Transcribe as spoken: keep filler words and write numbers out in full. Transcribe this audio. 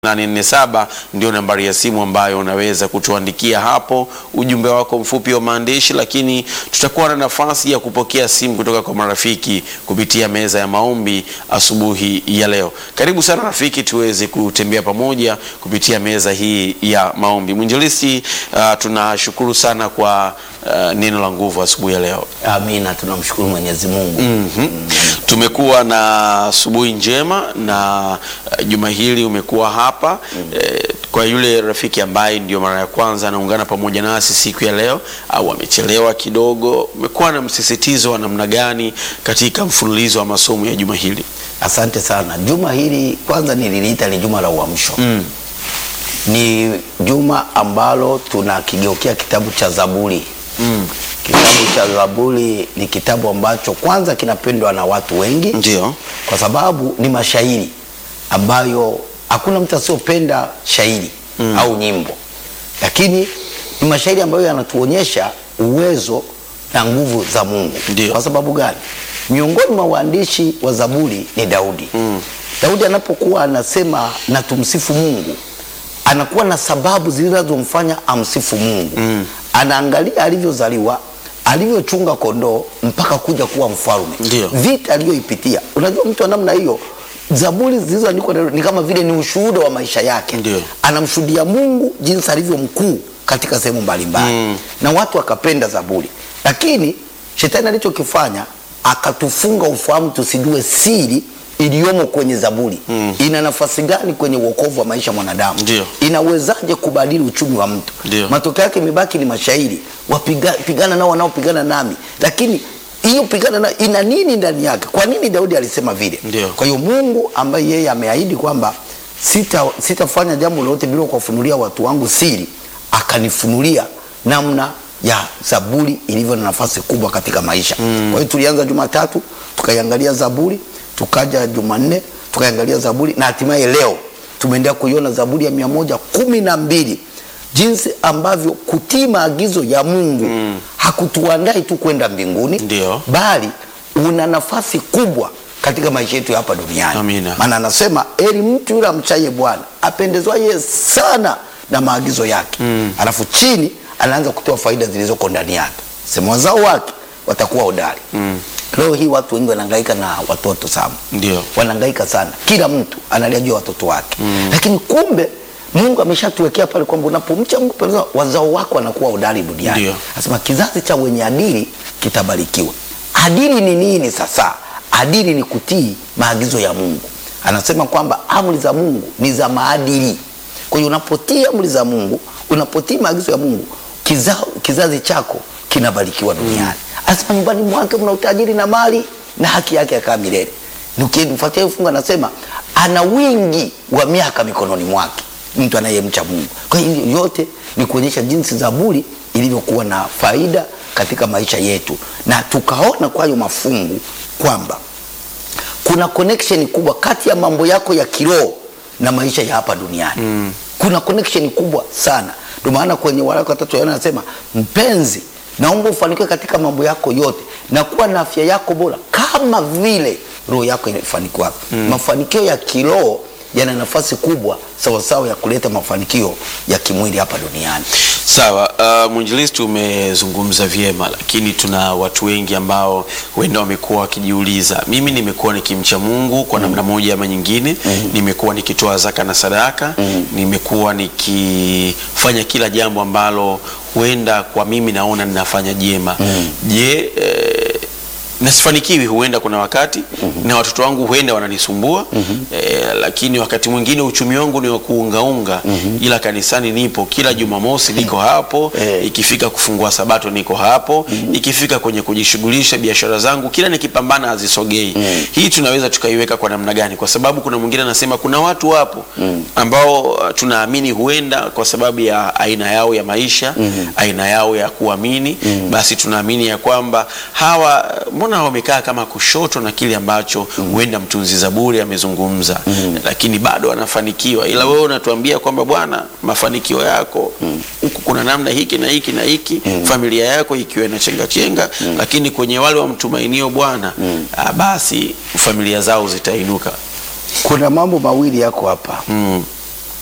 nane nne saba ndio nambari ya simu ambayo unaweza kutuandikia hapo ujumbe wako mfupi wa maandishi, lakini tutakuwa na nafasi ya kupokea simu kutoka kwa marafiki kupitia meza ya maombi asubuhi ya leo. Karibu sana rafiki, tuweze kutembea pamoja kupitia meza hii ya maombi. Mwinjilisti, uh, tunashukuru sana kwa uh, neno la nguvu asubuhi ya leo. Amina, tunamshukuru Mwenyezi Mungu. Mm-hmm. Mm. Tumekuwa na asubuhi njema na uh, juma hili umekuwa hapa. Mm. Eh, kwa yule rafiki ambaye ndio mara ya kwanza anaungana pamoja nasi siku ya leo au amechelewa kidogo, umekuwa na msisitizo wa namna gani katika mfululizo wa masomo ya juma hili? Asante sana. Juma hili kwanza nililiita ni juma la uamsho. Mm. Ni juma ambalo tunakigeukia kitabu cha Zaburi. Mm. Kitabu cha Zaburi ni kitabu ambacho kwanza kinapendwa na watu wengi. Ndio. Kwa sababu ni mashairi ambayo hakuna mtu asiyopenda shairi. Mm. Au nyimbo. Lakini ni mashairi ambayo yanatuonyesha uwezo na nguvu za Mungu. Ndio. Kwa sababu gani? Miongoni mwa waandishi wa Zaburi ni Daudi. Mm. Daudi anapokuwa anasema na tumsifu Mungu, anakuwa na sababu zilizomfanya amsifu Mungu. Mm. Anaangalia alivyozaliwa, alivyochunga kondoo mpaka kuja kuwa mfalme. Ndio. Vita aliyoipitia. Unajua mtu wa namna hiyo, Zaburi zilizoandikwa ni kama vile ni ushuhuda wa maisha yake. Ndio. Anamshuhudia Mungu jinsi alivyo mkuu katika sehemu mbalimbali. Mm. Na watu wakapenda Zaburi. Lakini shetani alichokifanya, akatufunga ufahamu tusijue siri iliyomo kwenye Zaburi. Mm. Ina nafasi gani kwenye wokovu wa maisha mwanadamu? Ndio. Inawezaje kubadili uchumi wa mtu? Ndio. Matokeo yake imebaki ni mashairi, wapiga pigana nao wanaopigana nami. Lakini hiyo pigana na ina nini ndani yake? Kwa nini Daudi alisema vile? Ndio. Kwa hiyo Mungu ambaye yeye ameahidi kwamba sita sitafanya jambo lolote bila kuwafunulia watu wangu siri, akanifunulia namna ya Zaburi ilivyo na nafasi kubwa katika maisha. Mm. Kwa hiyo tulianza Jumatatu tukaiangalia Zaburi, tukaja Jumanne tukaiangalia Zaburi, na hatimaye leo tumeendelea kuiona Zaburi ya mia moja kumi na mbili, jinsi ambavyo kutii maagizo ya Mungu. Mm. hakutuandai tu kwenda mbinguni. Ndio. Bali una nafasi kubwa katika maisha yetu hapa duniani. Amina. Maana anasema heri mtu yule amchaye Bwana, apendezwaye sana na maagizo yake. Mm. Alafu chini anaanza kutoa faida zilizoko ndani yake. Sema wazao wake watakuwa hodari. Mm. Leo hii watu wengi wanahangaika na watoto sana. Ndio. Wanahangaika sana. Kila mtu analia watoto wake. Mm. Lakini kumbe Mungu ameshatuwekea pale kwamba unapomcha Mungu pale wazao wako wanakuwa hodari duniani. Ndio. Anasema kizazi cha wenye adili kitabarikiwa. Adili ni nini sasa? Adili ni kutii maagizo ya Mungu. Anasema kwamba amri za Mungu ni za maadili. Kwa hiyo unapotii amri za Mungu, unapotii maagizo ya Mungu, kizazi, kizazi chako kinabarikiwa duniani. Mm. Anasema nyumbani mwake mna utajiri na mali na haki yake yakaa milele. Nikifuatia fungu anasema ana wingi wa miaka mikononi mwake mtu anayemcha Mungu. Kwa hiyo yote ni kuonyesha jinsi Zaburi ilivyokuwa na faida katika maisha yetu, na tukaona kwa hiyo mafungu kwamba kuna connection kubwa kati ya mambo yako ya kiroho na maisha ya hapa duniani. Mm. Kuna connection kubwa sana. Ndio maana kwenye waraka wa tatu Yohana anasema, mpenzi, naomba ufanikiwe katika mambo yako yote na kuwa na afya yako bora kama vile roho yako inafanikiwa. Mm. Mafanikio ya kiroho yana nafasi kubwa sawa sawa ya kuleta mafanikio ya kimwili hapa duniani. Sawa, uh, mwinjilisti umezungumza vyema, lakini tuna watu wengi ambao huenda wamekuwa wakijiuliza, mimi nimekuwa nikimcha Mungu kwa namna moja ama nyingine. Mm. Nimekuwa nikitoa zaka na sadaka. Mm. Nimekuwa nikifanya kila jambo ambalo huenda kwa mimi naona ninafanya jema. Mm. Je, eh, nasifanikiwi huenda kuna wakati. Mm-hmm. na watoto wangu huenda wananisumbua. Mm-hmm. e, lakini wakati mwingine uchumi wangu ni wa kuungaunga. Mm-hmm. ila kanisani nipo kila Jumamosi, niko hapo. Mm-hmm. ikifika kufungua Sabato niko hapo. Mm-hmm. ikifika kwenye kujishughulisha biashara zangu kila nikipambana hazisogei. Mm-hmm. hii tunaweza tukaiweka kwa namna gani? Kwa sababu kuna mwingine anasema kuna watu hapo. Mm-hmm. ambao tunaamini huenda kwa sababu ya aina yao ya maisha. Mm-hmm. aina yao ya kuamini. Mm-hmm. basi tunaamini ya kwamba hawa mbona wamekaa kama kushoto na kile ambacho huenda mm. mtunzi Zaburi amezungumza. Mm. lakini bado wanafanikiwa. Ila wewe unatuambia kwamba Bwana, mafanikio yako huku mm. kuna namna hiki na hiki na hiki. Mm. familia yako ikiwa ina chenga chenga. Mm. lakini kwenye wale wa mtumainio Bwana, mm. basi familia zao zitainuka. Kuna mambo mawili yako hapa. Mm.